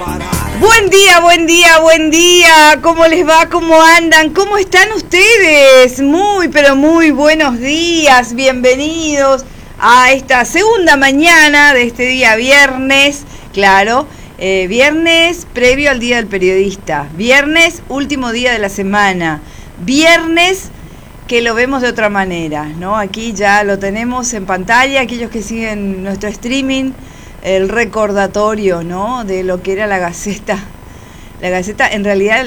Buen día, buen día, buen día. ¿Cómo les va? ¿Cómo andan? ¿Cómo están ustedes? Muy, pero muy buenos días. Bienvenidos a esta segunda mañana de este día viernes. Claro, viernes previo al Día del Periodista. Viernes, último día de la semana. Viernes que lo vemos de otra manera, ¿no? Aquí ya lo tenemos en pantalla. Aquellos que siguen nuestro streaming, el recordatorio, ¿no?, de lo que era la Gaceta. La Gaceta, en realidad,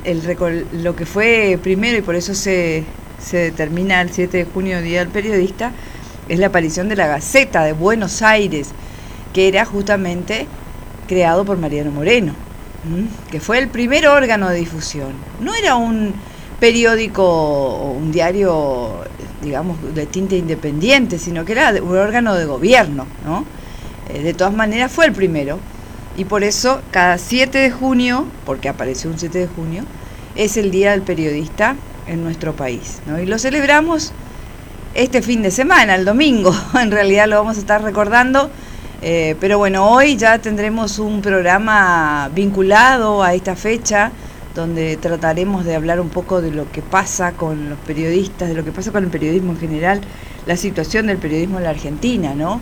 lo que fue primero, y por eso se determina el 7 de junio, Día del Periodista, es la aparición de la Gaceta de Buenos Aires, que era justamente creado por Mariano Moreno, que fue el primer órgano de difusión. No era un periódico o un diario, digamos, de tinte independiente, sino que era un órgano de gobierno, ¿no? De todas maneras fue el primero, y por eso cada 7 de junio, porque apareció un 7 de junio, es el Día del Periodista en nuestro país, ¿no? Y lo celebramos este fin de semana, el domingo, en realidad lo vamos a estar recordando, pero bueno, hoy ya tendremos un programa vinculado a esta fecha, donde trataremos de hablar un poco de lo que pasa con los periodistas, de lo que pasa con el periodismo en general, la situación del periodismo en la Argentina, ¿no?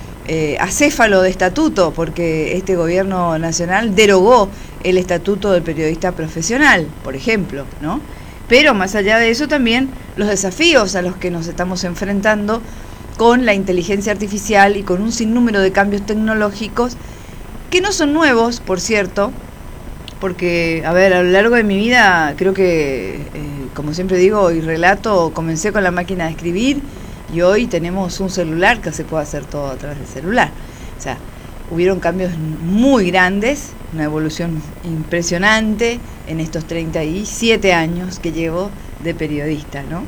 Acéfalo de estatuto, porque este gobierno nacional derogó el estatuto del periodista profesional, por ejemplo, ¿no? Pero más allá de eso también los desafíos a los que nos estamos enfrentando con la inteligencia artificial y con un sinnúmero de cambios tecnológicos que no son nuevos, por cierto, porque, a ver, a lo largo de mi vida, creo que, como siempre digo y relato, comencé con la máquina de escribir, y hoy tenemos un celular que se puede hacer todo a través del celular. O sea, hubieron cambios muy grandes, una evolución impresionante en estos 37 años que llevo de periodista, ¿no?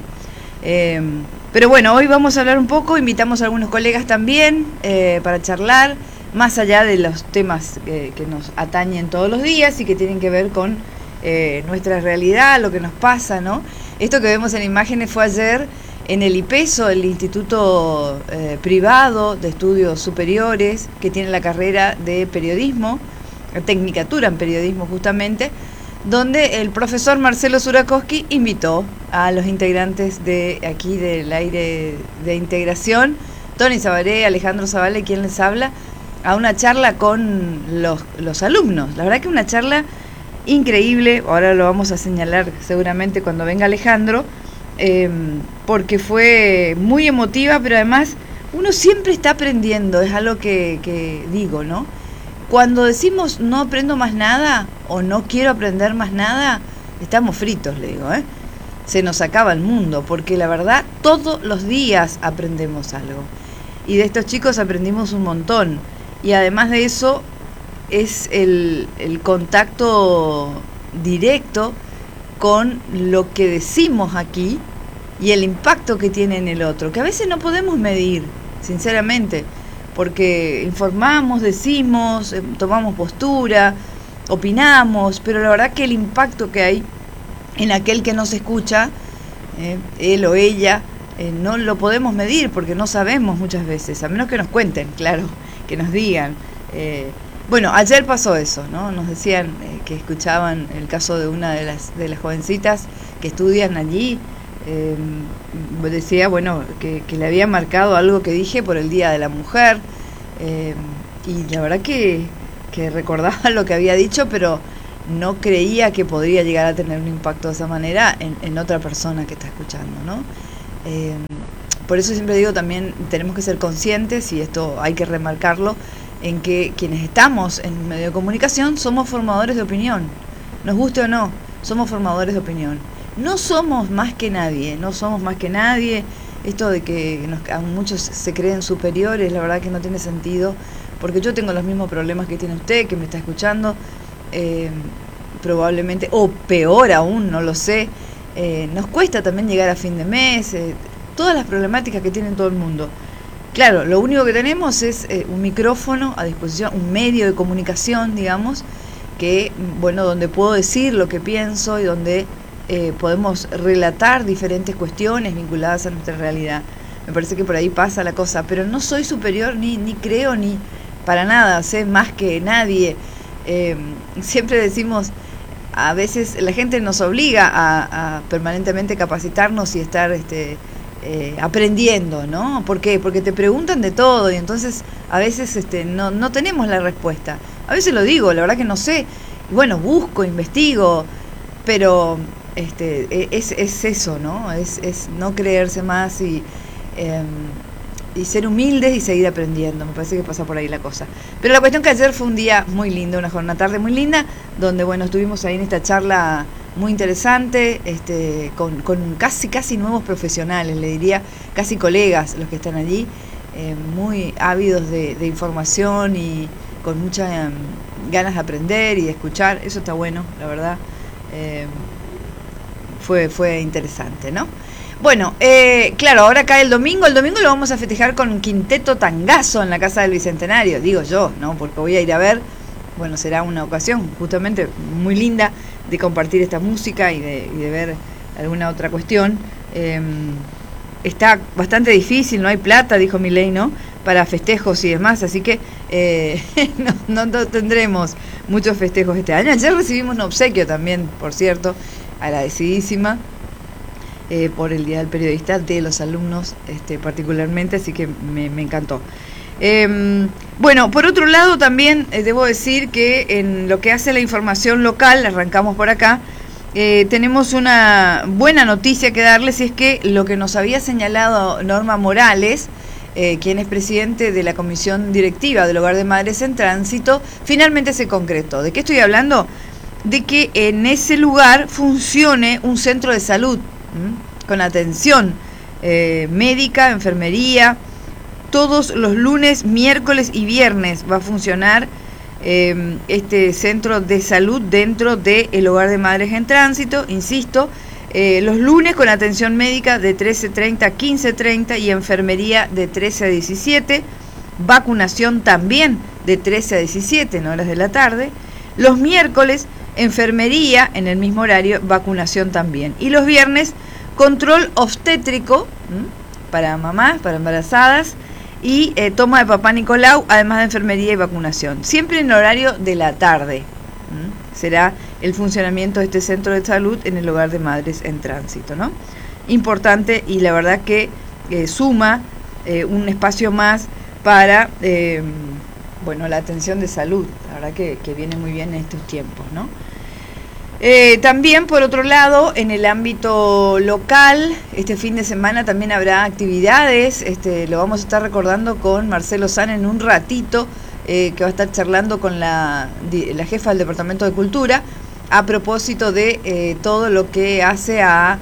Pero bueno, hoy vamos a hablar un poco, invitamos a algunos colegas también para charlar, más allá de los temas que nos atañen todos los días y que tienen que ver con nuestra realidad, lo que nos pasa, ¿no? Esto que vemos en imágenes fue ayer en el IPESO, el Instituto Privado de Estudios Superiores, que tiene la carrera de periodismo, tecnicatura en periodismo justamente, donde el profesor Marcelo Zurakowski invitó a los integrantes de aquí del aire de integración, Tony Sabaré, Alejandro Zavala, quien les habla, a una charla con los alumnos. La verdad que una charla increíble, ahora lo vamos a señalar seguramente cuando venga Alejandro, porque fue muy emotiva, pero además uno siempre está aprendiendo, es algo que digo, ¿no? Cuando decimos no aprendo más nada o no quiero aprender más nada, estamos fritos, le digo, se nos acaba el mundo, porque la verdad todos los días aprendemos algo, y de estos chicos aprendimos un montón, y además de eso es el contacto directo con lo que decimos aquí y el impacto que tiene en el otro, que a veces no podemos medir, sinceramente, porque informamos, decimos, tomamos postura, opinamos, pero la verdad que el impacto que hay en aquel que nos escucha, él o ella, no lo podemos medir porque no sabemos muchas veces, a menos que nos cuenten, claro, que nos digan. Bueno, ayer pasó eso, ¿no? Nos decían que escuchaban el caso de una de las jovencitas que estudian allí. Decía, bueno, que le había marcado algo que dije por el Día de la Mujer, y la verdad que recordaba lo que había dicho, pero no creía que podría llegar a tener un impacto de esa manera en otra persona que está escuchando, ¿no? Por eso siempre digo también, tenemos que ser conscientes, y esto hay que remarcarlo, en que quienes estamos en un medio de comunicación somos formadores de opinión, nos guste o no, somos formadores de opinión. No somos más que nadie, no somos más que nadie. Esto de que muchos se creen superiores, la verdad que no tiene sentido, porque yo tengo los mismos problemas que tiene usted, que me está escuchando, probablemente, o peor aún, no lo sé. Nos cuesta también llegar a fin de mes, todas las problemáticas que tiene todo el mundo. Claro, lo único que tenemos es un micrófono a disposición, un medio de comunicación, digamos, que, bueno, donde puedo decir lo que pienso y donde podemos relatar diferentes cuestiones vinculadas a nuestra realidad. Me parece que por ahí pasa la cosa, pero no soy superior ni creo ni para nada sé más que nadie. siempre decimos, a veces la gente nos obliga a permanentemente capacitarnos y estar aprendiendo, ¿no? ¿Por qué? Porque te preguntan de todo y entonces a veces no tenemos la respuesta. A veces lo digo, la verdad que no sé. Bueno, busco, investigo, pero es eso, ¿no? Es no creerse más y ser humildes y seguir aprendiendo. Me parece que pasa por ahí la cosa. Pero la cuestión que ayer fue un día muy lindo, una tarde muy linda, donde bueno, estuvimos ahí en esta charla muy interesante, con casi nuevos profesionales, le diría, casi colegas los que están allí, muy ávidos de información y con muchas ganas de aprender y de escuchar. Eso está bueno, la verdad. Fue interesante, ¿no? Bueno, claro, ahora cae el domingo lo vamos a festejar con un quinteto tangazo en la Casa del Bicentenario, digo yo, ¿no? Porque voy a ir a ver, bueno, será una ocasión justamente muy linda de compartir esta música y de ver alguna otra cuestión. Está bastante difícil, no hay plata, dijo Milei, ¿no?, para festejos y demás, así que no tendremos muchos festejos este año. Ayer recibimos un obsequio también, por cierto, agradecidísima por el Día del Periodista, de los alumnos particularmente, así que me encantó. Bueno, por otro lado también debo decir que en lo que hace a la información local, arrancamos por acá, tenemos una buena noticia que darles, y es que lo que nos había señalado Norma Morales, quien es presidente de la comisión directiva del Hogar de Madres en Tránsito, finalmente se concretó. ¿De qué estoy hablando? De que en ese lugar funcione un centro de salud, con atención médica, enfermería. Todos los lunes, miércoles y viernes va a funcionar este centro de salud dentro del Hogar de Madres en Tránsito, insisto. Los lunes con atención médica de 13:30 a 15:30 y enfermería de 13 a 17, vacunación también de 13 a 17 en horas de la tarde. Los miércoles, enfermería en el mismo horario, vacunación también. Y los viernes, control obstétrico para mamás, para embarazadas, y toma de papá Nicolau, además de enfermería y vacunación. Siempre en horario de la tarde será el funcionamiento de este centro de salud en el Hogar de Madres en Tránsito, ¿no? Importante, y la verdad que suma un espacio más para la atención de salud. La verdad que viene muy bien en estos tiempos, ¿no? También, por otro lado, en el ámbito local, este fin de semana también habrá actividades. Lo vamos a estar recordando con Marcelo San en un ratito, que va a estar charlando con la jefa del Departamento de Cultura a propósito de todo lo que hace a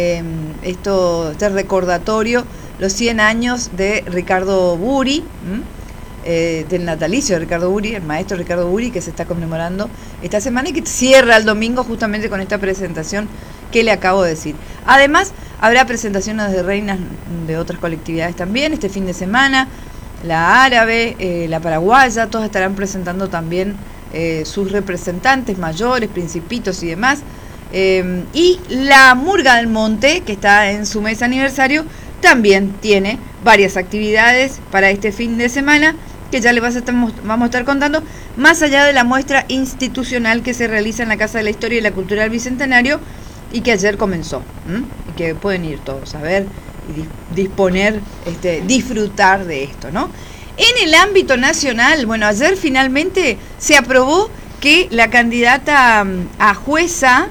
este recordatorio, los 100 años de Ricardo Buri, del natalicio de Ricardo Buri, el maestro Ricardo Buri, que se está conmemorando esta semana y que cierra el domingo justamente con esta presentación que le acabo de decir. Además, habrá presentaciones de reinas de otras colectividades también este fin de semana. La árabe, la paraguaya, todos estarán presentando también sus representantes mayores, principitos y demás. Y la Murga del Monte, que está en su mes aniversario, también tiene varias actividades para este fin de semana, que ya vamos a estar contando, más allá de la muestra institucional que se realiza en la Casa de la Historia y la Cultura del Bicentenario, y que ayer comenzó, y que pueden ir todos a ver y disponer, disfrutar de esto, ¿no? En el ámbito nacional, bueno, ayer finalmente se aprobó que la candidata a jueza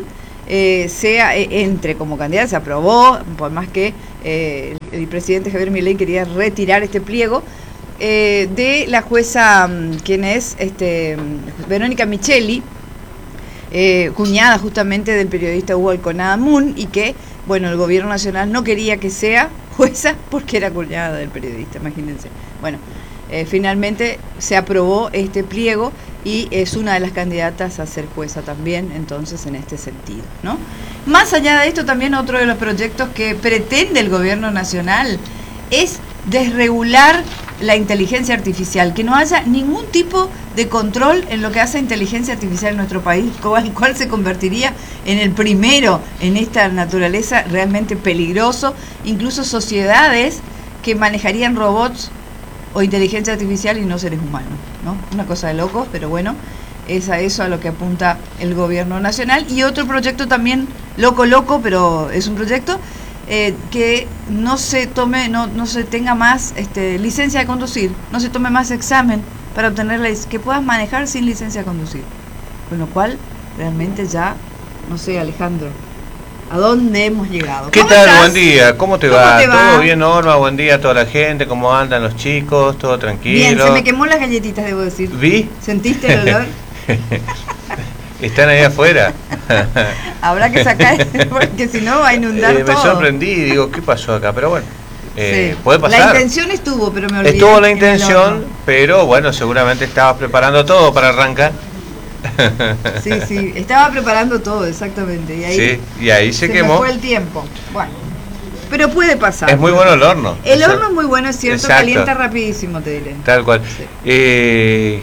entre como candidata, se aprobó, por más que el presidente Javier Milei quería retirar este pliego, de la jueza, quien es Verónica Micheli, cuñada justamente del periodista Hugo Alconada Moon, y que, bueno, el gobierno nacional no quería que sea jueza porque era cuñada del periodista, imagínense. Bueno, finalmente se aprobó este pliego y es una de las candidatas a ser jueza también, entonces, en este sentido, ¿no? Más allá de esto, también otro de los proyectos que pretende el gobierno nacional es desregular la inteligencia artificial, que no haya ningún tipo de control en lo que hace inteligencia artificial en nuestro país, cual se convertiría en el primero en esta naturaleza realmente peligroso, incluso sociedades que manejarían robots o inteligencia artificial y no seres humanos, ¿no? Una cosa de locos, pero bueno, es a eso a lo que apunta el gobierno nacional. Y otro proyecto también, loco, pero es un proyecto, que no se tome, no se tenga más licencia de conducir, no se tome más examen para obtener que puedas manejar sin licencia de conducir. Con lo cual, realmente ya, no sé, Alejandro, ¿a dónde hemos llegado? ¿Qué tal? ¿Estás? Buen día, ¿cómo te va? ¿Todo bien, Norma? Buen día a toda la gente, ¿cómo andan los chicos? ¿Todo tranquilo? Bien, se me quemó las galletitas, debo decir. ¿Vi? ¿Sentiste el olor? ¿Están ahí afuera? Habrá que sacar, porque si no va a inundar todo. Me sorprendí, digo, ¿qué pasó acá? Pero bueno, sí. Puede pasar. La intención estuvo, pero me olvidé. Estuvo la intención, pero bueno, seguramente estabas preparando todo para arrancar. Sí, estaba preparando todo, exactamente. Y ahí, sí, y ahí se quemó. Me fue el tiempo. Bueno, pero puede pasar. Es muy bueno el horno. El horno es muy bueno, es cierto, exacto. Calienta rapidísimo, te diré. Tal cual. Sí.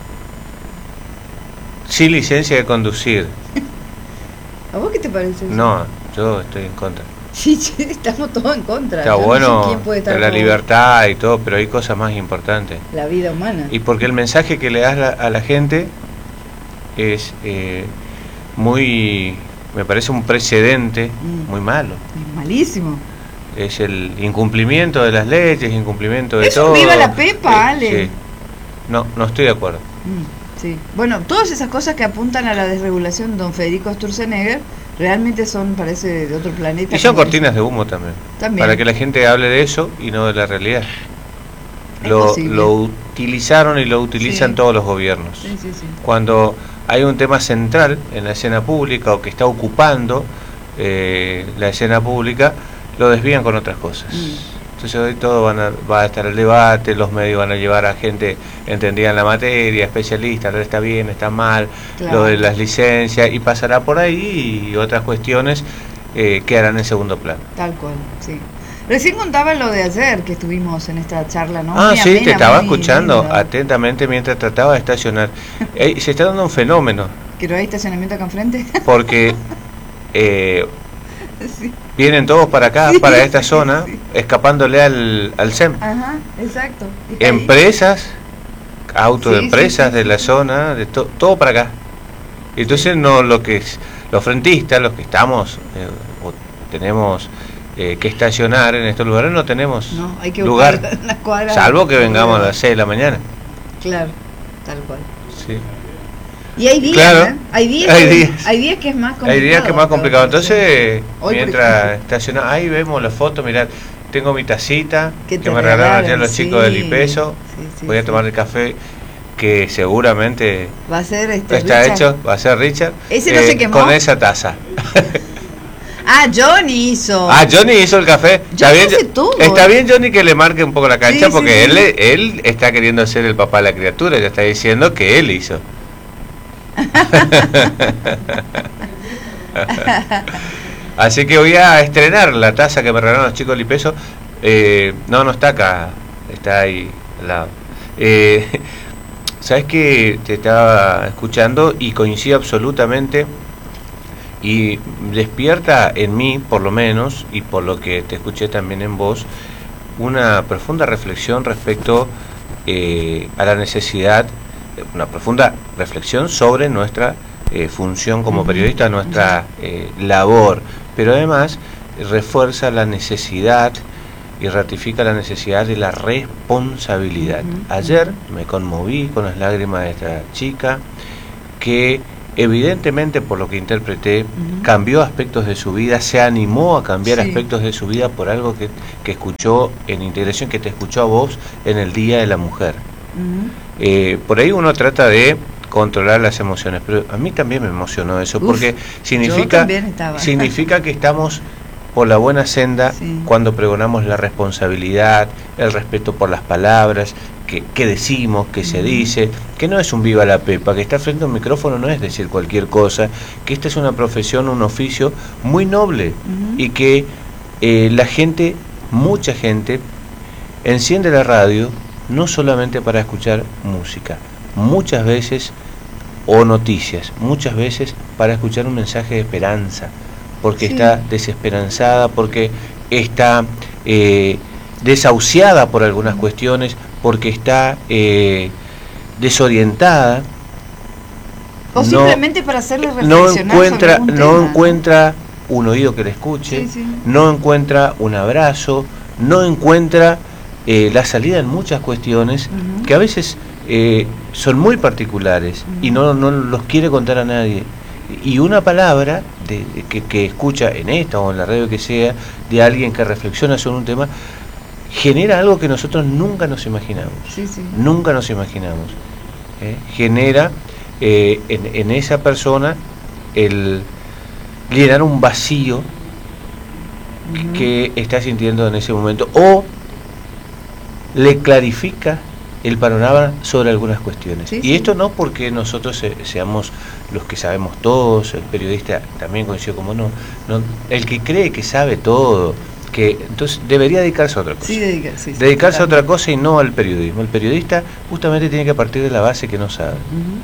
Sin licencia de conducir. ¿A vos qué te parece eso? No, yo estoy en contra. Sí, estamos todos en contra. Está bueno la libertad y todo, pero hay cosas más importantes. La vida humana. Y porque el mensaje que le das a la gente es muy, me parece un precedente muy malo. Es malísimo. Es el incumplimiento de las leyes, incumplimiento de todo. ¡Viva la Pepa, Ale! Sí. No estoy de acuerdo. Sí. Bueno, todas esas cosas que apuntan a la desregulación de don Federico Sturzenegger realmente son, parece, de otro planeta. Y son cortinas de humo también. Para que la gente hable de eso y no de la realidad. Lo utilizaron y lo utilizan todos los gobiernos. Sí. Cuando hay un tema central en la escena pública o que está ocupando la escena pública, lo desvían con otras cosas. Entonces hoy todo va a estar el debate, los medios van a llevar a gente entendida en la materia, especialistas, está bien, está mal, claro. Lo de las licencias, y pasará por ahí, y otras cuestiones quedarán en segundo plano. Tal cual, sí. Recién contaba lo de ayer que estuvimos en esta charla, ¿no? Ah, sí, te estaba escuchando atentamente mientras trataba de estacionar. Se está dando un fenómeno. ¿Que no hay estacionamiento acá enfrente? Porque sí. Vienen todos para acá, para esta zona, escapándole al SEM. Ajá, exacto. Empresas, autos de empresas de la zona, de todo para acá. Entonces no los frentistas, los que estamos o tenemos que estacionar en estos lugares, no tenemos lugar, salvo que vengamos a las 6 de la mañana. Claro, tal cual. Sí. Y hay días, claro, hay días que es más complicado. Hay días que es más complicado. Entonces, mientras estacionamos, ahí vemos la foto, mirad, tengo mi tacita que me regalaron ayer los chicos del IPESO. Voy a tomar el café que seguramente va a ser está Richard. Hecho, va a ser Richard. Ese no se quemó. Con esa taza. Johnny hizo. Johnny hizo el café. Está bien, Johnny, que le marque un poco la cancha, porque él está queriendo ser el papá de la criatura, ya está diciendo que él hizo. Así que voy a estrenar la taza que me regalaron los chicos del IPESO. No está acá, está ahí al lado. Sabes que te estaba escuchando y coincido absolutamente, y despierta en mí, por lo menos, y por lo que te escuché también en vos, una profunda reflexión respecto a la necesidad, una profunda reflexión sobre nuestra función como periodista, nuestra labor, pero además refuerza la necesidad y ratifica la necesidad de la responsabilidad. Ayer me conmoví con las lágrimas de esta chica que evidentemente, por lo que interpreté, cambió aspectos de su vida, se animó a cambiar aspectos de su vida por algo que escuchó en Integración, que te escuchó a vos en el Día de la Mujer. Por ahí uno trata de controlar las emociones, pero a mí también me emocionó eso, porque significa que estamos por la buena senda cuando pregonamos la responsabilidad, el respeto por las palabras, que decimos, que se dice, que no es un viva la pepa, que estar frente a un micrófono no es decir cualquier cosa, que esta es una profesión, un oficio muy noble, y que la gente, mucha gente, enciende la radio no solamente para escuchar música, muchas veces, o noticias, muchas veces para escuchar un mensaje de esperanza, porque está desesperanzada, porque está desahuciada por algunas cuestiones, porque está desorientada, O simplemente para hacerle no reflexionar encuentra, sobre un no tema. encuentra un oído que le escuche, Sí, sí. no encuentra un abrazo, no encuentra la salida en muchas cuestiones que a veces son muy particulares y no los quiere contar a nadie. Y una palabra que escucha en esta o en la radio que sea, de alguien que reflexiona sobre un tema, genera algo que nosotros nunca nos imaginamos. Sí, sí. Nunca nos imaginamos. Genera en esa persona el llenar un vacío que está sintiendo en ese momento, o le clarifica el panorama sobre algunas cuestiones. Sí, y sí. esto no porque nosotros seamos los que sabemos todos, el periodista también coincido como no, el que cree que sabe todo, que entonces debería dedicarse a otra cosa. Sí, dedicarse a otra cosa y no al periodismo. El periodista justamente tiene que partir de la base que no sabe.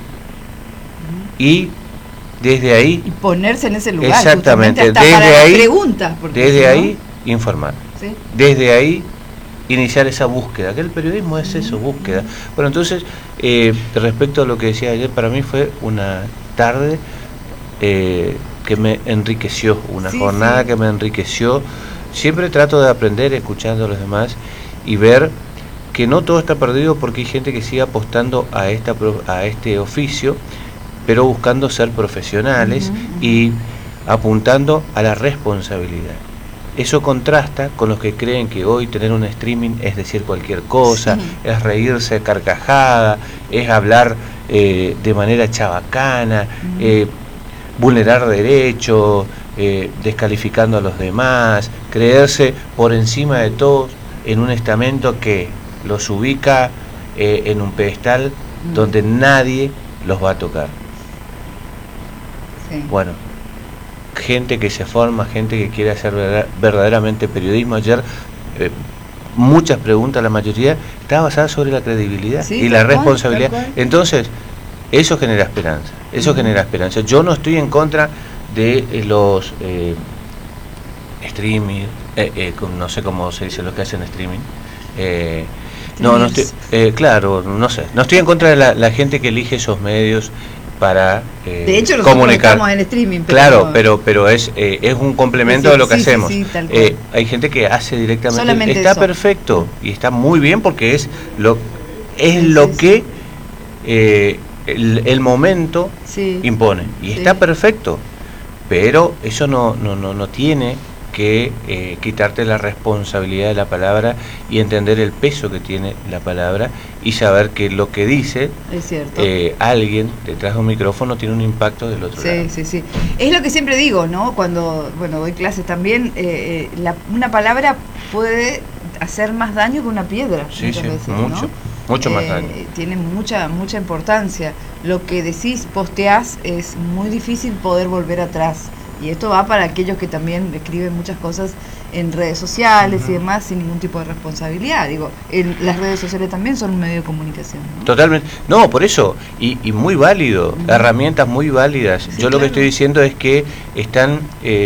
Y desde ahí... Y ponerse en ese lugar. Exactamente. Hasta Desde para ahí, preguntas. Desde ahí, informar. ¿Sí? Desde ahí, iniciar esa búsqueda, que el periodismo es eso, búsqueda. Bueno, entonces, respecto a lo que decía ayer, para mí fue una tarde que me enriqueció, una jornada que me enriqueció. Siempre trato de aprender escuchando a los demás y ver que no todo está perdido, porque hay gente que sigue apostando a este oficio, pero buscando ser profesionales y apuntando a la responsabilidad. Eso contrasta con los que creen que hoy tener un streaming es decir cualquier cosa, es reírse carcajada, es hablar de manera chabacana, vulnerar derechos, descalificando a los demás, creerse por encima de todos en un estamento que los ubica en un pedestal donde nadie los va a tocar. Bueno, gente que se forma, gente que quiere hacer verdaderamente periodismo. Ayer muchas preguntas, la mayoría estaba basada sobre la credibilidad y la responsabilidad. Entonces eso genera esperanza, genera esperanza. Yo no estoy en contra de los streaming, no sé cómo se dice los que hacen streaming, no estoy, claro, no sé, no estoy en contra de la gente que elige esos medios para de hecho, comunicar. Estamos en streaming, claro, pero es un complemento de lo que hacemos. Hay gente que hace directamente. Solamente está eso. Perfecto y está muy bien, porque es lo que el momento impone y está perfecto. Pero eso no tiene que quitarte la responsabilidad de la palabra y entender el peso que tiene la palabra y saber que lo que dice alguien detrás de un micrófono tiene un impacto del otro lado. Sí. Es lo que siempre digo, ¿no? Cuando doy clases también, una palabra puede hacer más daño que una piedra. Muchas veces, mucho más daño. Tiene mucha importancia. Lo que decís, posteás, es muy difícil poder volver atrás. Y esto va para aquellos que también escriben muchas cosas en redes sociales y demás sin ningún tipo de responsabilidad. Digo, las redes sociales también son un medio de comunicación, ¿no? Totalmente. No, por eso, y muy válido, herramientas muy válidas. Yo lo que estoy diciendo es que están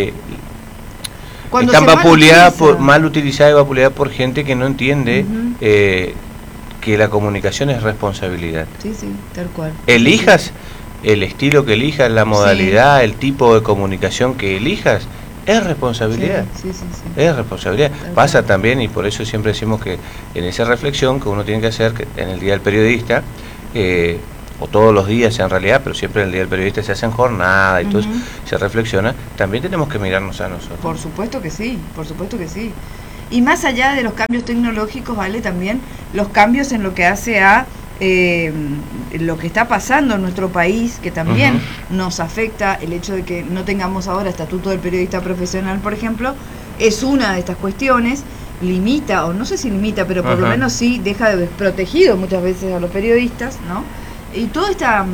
vapuleadas, mal utilizadas y vapuleadas por gente que no entiende que la comunicación es responsabilidad. Sí, tal cual. Elijas el estilo que elijas, la modalidad, el tipo de comunicación que elijas, es responsabilidad. Es responsabilidad. Pasa también, y por eso siempre decimos que en esa reflexión que uno tiene que hacer, que en el Día del Periodista, o todos los días en realidad, pero siempre en el Día del Periodista se hacen jornadas y todo eso, se reflexiona, también tenemos que mirarnos a nosotros. Por supuesto que sí. Y más allá de los cambios tecnológicos, ¿vale? También los cambios en lo que hace a lo que está pasando en nuestro país, que también nos afecta. El hecho de que no tengamos ahora estatuto del periodista profesional, por ejemplo, es una de estas cuestiones. Limita, o no sé si limita, pero por lo menos sí deja de desprotegido muchas veces a los periodistas, ¿no? Y todo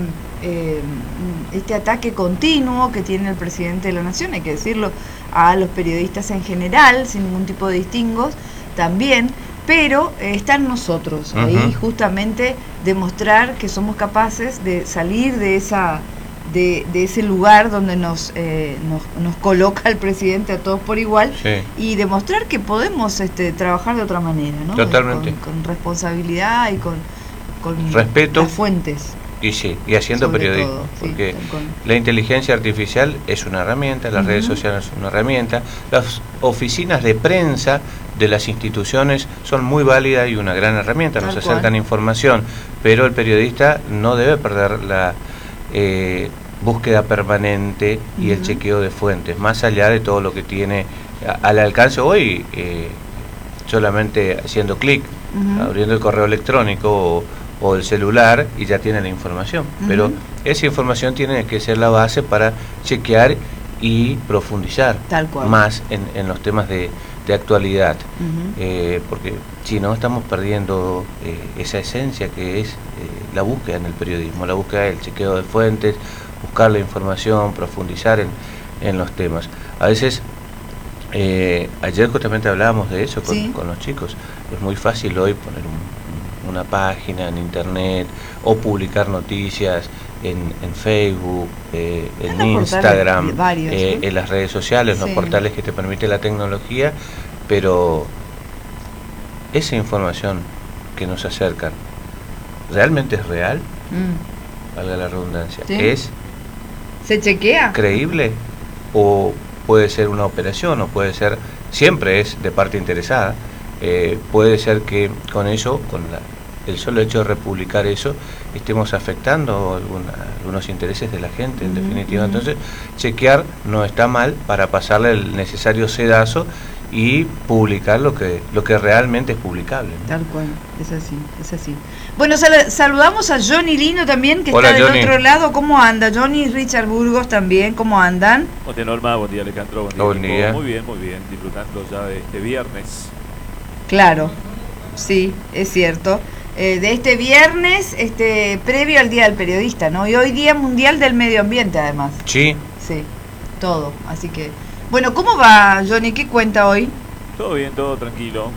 este ataque continuo que tiene el presidente de la Nación, hay que decirlo, a los periodistas en general, sin ningún tipo de distingos, también. Pero está en nosotros, ahí justamente demostrar que somos capaces de salir de ese lugar donde nos coloca el presidente a todos por igual, y demostrar que podemos trabajar de otra manera, ¿no? Totalmente. Con responsabilidad y con respeto, las fuentes. Y sí, y haciendo Sobre periodismo, todo, sí, porque tal cual. la inteligencia artificial es una herramienta, las redes sociales son una herramienta, las oficinas de prensa de las instituciones son muy válidas y una gran herramienta, nos Tal acercan cual. información, pero el periodista no debe perder la búsqueda permanente y el chequeo de fuentes, más allá de todo lo que tiene al alcance hoy, solamente haciendo clic, abriendo el correo electrónico o el celular y ya tiene la información, pero esa información tiene que ser la base para chequear y profundizar Tal cual. más en los temas de actualidad, porque si no estamos perdiendo esa esencia que es la búsqueda en el periodismo, la búsqueda del chequeo de fuentes, buscar la información, profundizar en los temas. A veces, ayer justamente hablábamos de eso con los chicos, es muy fácil hoy poner una página en internet o publicar noticias en Facebook, en Instagram, varios, en las redes sociales, los portales que te permite la tecnología, pero esa información que nos acercan, ¿realmente es real? Valga la redundancia. ¿Es ¿se chequea? creíble? ¿O puede ser una operación? ¿O puede ser, siempre es de parte interesada? Puede ser que con eso, el solo hecho de republicar eso, estemos afectando algunos intereses de la gente, en definitiva. Entonces, chequear no está mal para pasarle el necesario sedazo y publicar lo que realmente es publicable, ¿no? Tal cual, es así, es así. Bueno, saludamos a Johnny Lino también, que Hola, está del Johnny. otro lado. ¿Cómo anda? Johnny, Richard Burgos también, ¿cómo andan? Buen día, Norma, buen día, Alejandro, buen día, Buen equipo. día. Muy bien, disfrutando ya de este viernes. Claro, sí, es cierto. De este viernes, previo al Día del Periodista, ¿no? Y hoy Día Mundial del Medio Ambiente, además. Sí. Sí, todo. Así que, bueno, ¿cómo va, Johnny? ¿Qué cuenta hoy? Todo bien, todo tranquilo.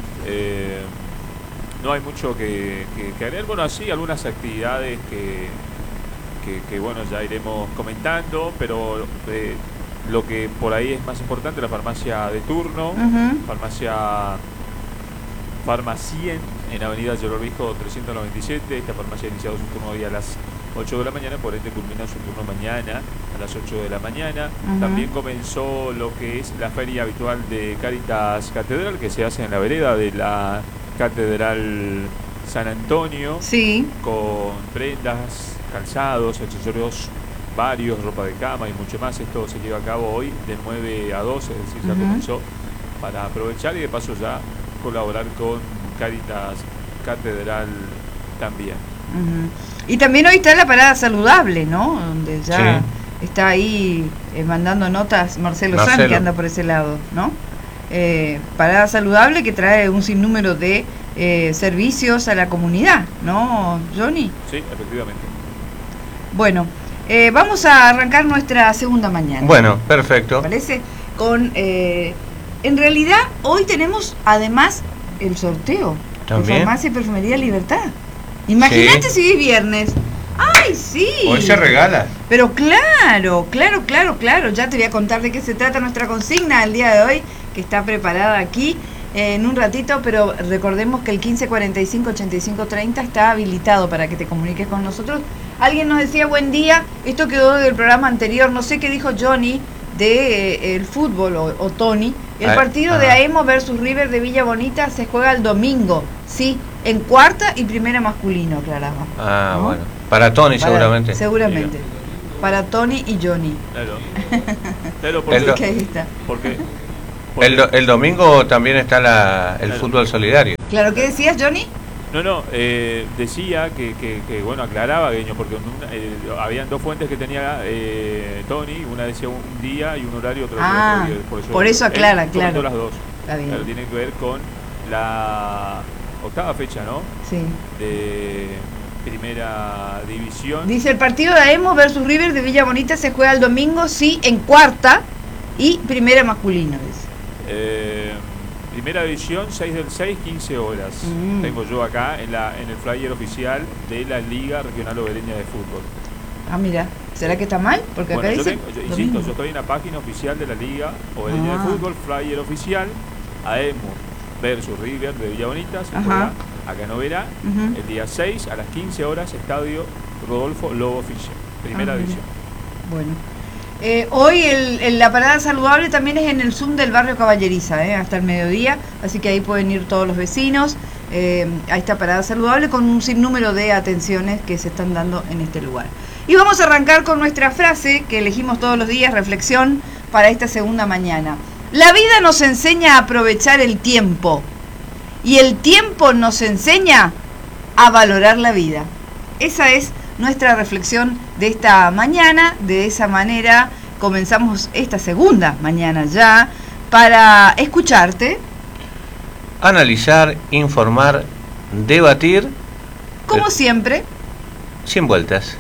No hay mucho que agregar. Bueno, así algunas actividades que bueno, ya iremos comentando, pero lo que por ahí es más importante, la farmacia de turno, Farmacien, en Avenida Llorobijo 397. Esta farmacia ha iniciado su turno hoy a las 8 de la mañana, por ende culmina su turno mañana a las 8 de la mañana. También comenzó lo que es la feria habitual de Cáritas Catedral, que se hace en la vereda de la Catedral San Antonio, con prendas, calzados, accesorios varios, ropa de cama y mucho más. Esto se lleva a cabo hoy de 9 a 12, es decir, ya comenzó, para aprovechar y de paso ya colaborar con Cáritas Catedral también. Y también hoy está la parada saludable, ¿no? Donde ya está ahí mandando notas Marcelo Sanz, que anda por ese lado, ¿no? Parada saludable que trae un sinnúmero de servicios a la comunidad, ¿no, Johnny? Sí, efectivamente. Bueno, vamos a arrancar nuestra segunda mañana. Bueno, perfecto. ¿Me parece? Con, en realidad, hoy tenemos además el sorteo de Farmacia y Perfumería Libertad. Imagínate si es viernes. ¡Ay, sí! Hoy se regala. Pero claro. Ya te voy a contar de qué se trata nuestra consigna el día de hoy, que está preparada aquí en un ratito, pero recordemos que el 1545-8530 está habilitado para que te comuniques con nosotros. Alguien nos decía buen día, esto quedó del programa anterior, no sé qué dijo Johnny de el fútbol o Tony. El partido de AEMO versus River de Villa Bonita se juega el domingo, sí, en cuarta y primera masculino, aclaramos. ¿No? Bueno, para Tony seguramente. Seguramente, para Tony y Johnny. Claro, porque el domingo también está el fútbol solidario. Claro, ¿qué decías, Johnny? No, decía que bueno, aclaraba, Gueño, porque habían dos fuentes que tenía Tony, una decía un día y un horario, otro día. Por eso aclara, claro. Las dos. Está bien. Claro, tiene que ver con la octava fecha, ¿no? Sí. De primera división. Dice, el partido de AEMO versus River de Villa Bonita se juega el domingo, sí, en cuarta y primera masculino, dice. Primera división, 6 del 6, 15 horas. Tengo yo acá en el flyer oficial de la Liga Regional Obereña de Fútbol. Ah, mira, ¿será que está mal? Porque acá dice insisto, yo estoy en la página oficial de la Liga Obereña de Fútbol, flyer oficial, AEMO versus River de Villa Bonita, se juega acá en Oberá, el día 6 a las 15 horas, Estadio Rodolfo Lobo Fischer, primera edición. Bueno. Hoy la parada saludable también es en el Zoom del barrio Caballeriza, hasta el mediodía, así que ahí pueden ir todos los vecinos a esta parada saludable con un sinnúmero de atenciones que se están dando en este lugar. Y vamos a arrancar con nuestra frase que elegimos todos los días, reflexión para esta segunda mañana. La vida nos enseña a aprovechar el tiempo y el tiempo nos enseña a valorar la vida. Esa es nuestra reflexión de esta mañana. De esa manera comenzamos esta segunda mañana ya para escucharte, analizar, informar, debatir, como siempre, sin vueltas.